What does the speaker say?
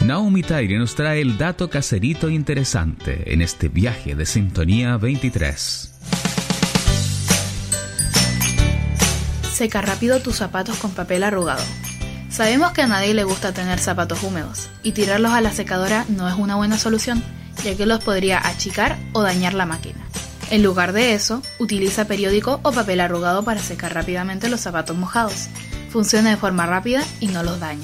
Naomi Tairy nos trae el dato caserito interesante en este viaje de Sintonía 23. Seca rápido tus zapatos con papel arrugado. Sabemos que a nadie le gusta tener zapatos húmedos, y tirarlos a la secadora no es una buena solución, ya que los podría achicar o dañar la máquina. En lugar de eso, utiliza periódico o papel arrugado para secar rápidamente los zapatos mojados. Funciona de forma rápida y no los daña.